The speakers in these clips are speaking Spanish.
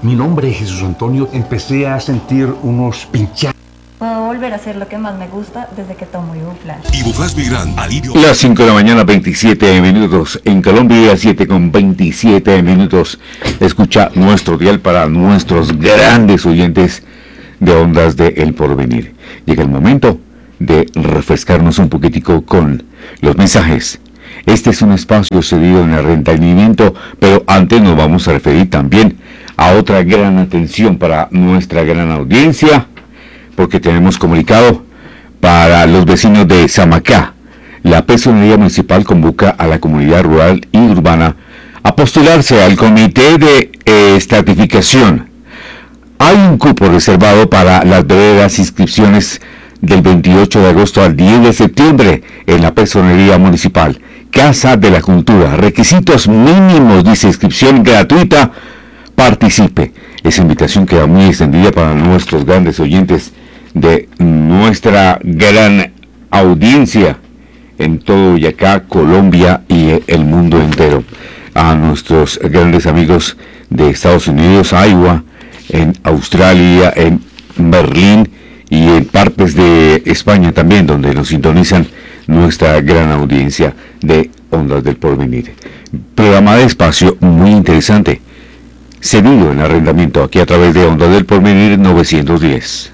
Mi nombre es Jesús Antonio. Empecé a sentir unos pinchazos. Puedo volver a hacer lo que más me gusta desde que tomo Ibuflash. Ibuflash Migrant, alivio. Las 5 de la mañana, 27 minutos. En Colombia, 7 con 27 minutos. Escucha nuestro dial para nuestros grandes oyentes de Ondas de El Porvenir. Llega el momento de refrescarnos un poquitico con los mensajes. Este es un espacio cedido en el rendimiento, pero antes nos vamos a referir también a otra gran atención para nuestra gran audiencia, porque tenemos comunicado para los vecinos de Samacá. La Personería Municipal convoca a la comunidad rural y urbana a postularse al Comité de Estratificación. Hay un cupo reservado para las breves inscripciones del 28 de agosto al 10 de septiembre en la Personería Municipal. Casa de la Cultura. Requisitos mínimos, dice inscripción gratuita. Participe. Esa invitación queda muy extendida para nuestros grandes oyentes de nuestra gran audiencia en todo Boyacá, Colombia y el mundo entero. A nuestros grandes amigos de Estados Unidos, Iowa, en Australia, en Berlín y en partes de España también, donde nos sintonizan nuestra gran audiencia de Ondas del Porvenir. Programa de espacio muy interesante, cedido en arrendamiento aquí a través de Ondas del Porvenir 910.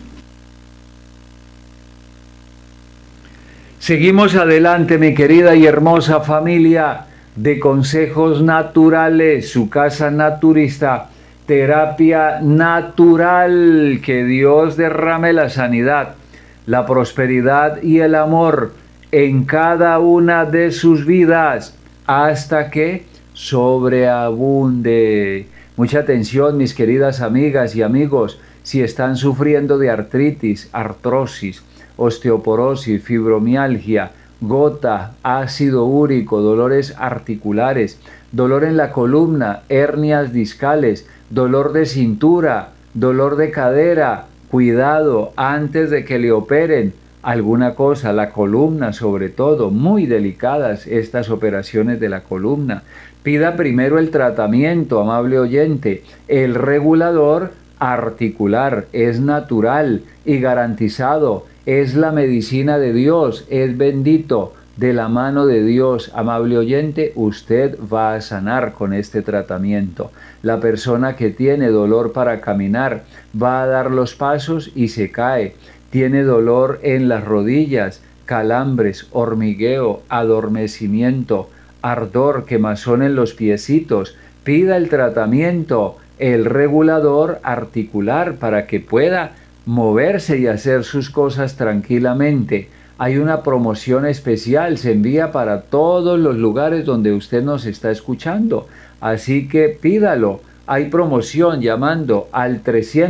Seguimos adelante, mi querida y hermosa familia de Consejos Naturales, su casa naturista, terapia natural. Que Dios derrame la sanidad, la prosperidad y el amor en cada una de sus vidas hasta que sobreabunde. Mucha atención, mis queridas amigas y amigos, si están sufriendo de artritis, artrosis, osteoporosis, fibromialgia, gota, ácido úrico, dolores articulares, dolor en la columna, hernias discales, dolor de cintura, dolor de cadera, cuidado antes de que le operen alguna cosa, la columna sobre todo, muy delicadas estas operaciones de la columna. Pida primero el tratamiento, amable oyente. El regulador articular es natural y garantizado, es la medicina de Dios, es bendito. De la mano de Dios, amable oyente, usted va a sanar con este tratamiento. La persona que tiene dolor para caminar va a dar los pasos y se cae. Tiene dolor en las rodillas, calambres, hormigueo, adormecimiento, ardor, quemazón en los piecitos. Pida el tratamiento, el regulador articular, para que pueda moverse y hacer sus cosas tranquilamente. Hay una promoción especial, se envía para todos los lugares donde usted nos está escuchando. Así que pídalo. Hay promoción llamando al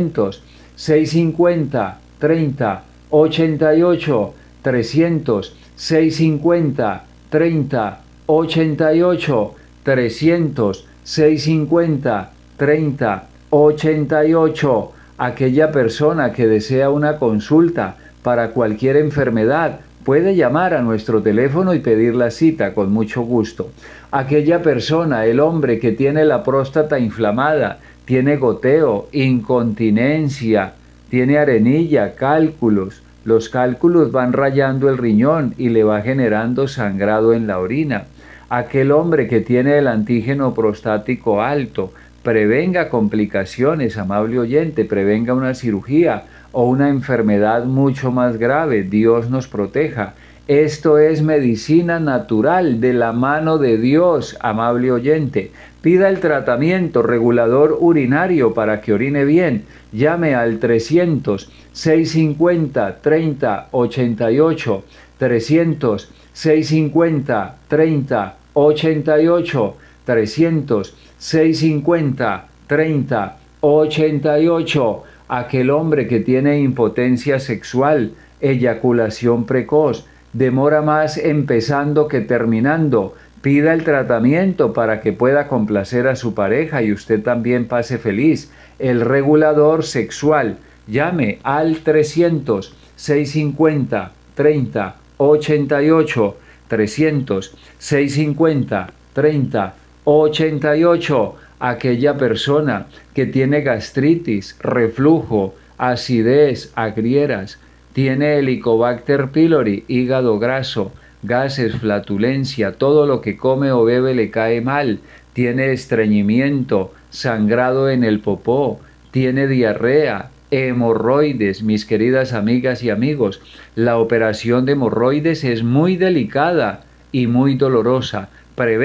300-650-30-88, 300-650-30-88, 300-650-30-88. Aquella persona que desea una consulta para cualquier enfermedad puede llamar a nuestro teléfono y pedir la cita con mucho gusto. Aquella persona, el hombre que tiene la próstata inflamada, tiene goteo, incontinencia, tiene arenilla, cálculos. Los cálculos van rayando el riñón y le va generando sangrado en la orina. Aquel hombre que tiene el antígeno prostático alto, prevenga complicaciones, amable oyente, prevenga una cirugía o una enfermedad mucho más grave. Dios nos proteja. Esto es medicina natural de la mano de Dios, amable oyente. Pida el tratamiento regulador urinario para que orine bien. Llame al 300-650-30-88, 300-650-30-88, 300-650-30-88. Aquel hombre que tiene impotencia sexual, eyaculación precoz, demora más empezando que terminando. Pida el tratamiento para que pueda complacer a su pareja y usted también pase feliz. El regulador sexual. Llame al 300-650-30-88, 300-650-30-88. Aquella persona que tiene gastritis, reflujo, acidez, agrieras, tiene Helicobacter pylori, hígado graso, gases, flatulencia, todo lo que come o bebe le cae mal, tiene estreñimiento, sangrado en el popó, tiene diarrea, hemorroides, mis queridas amigas y amigos. La operación de hemorroides es muy delicada y muy dolorosa.